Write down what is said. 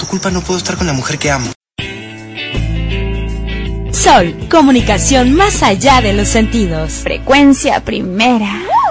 tu culpa no puedo estar con la mujer que amo. Sol, comunicación más allá de los sentidos. Frecuencia primera.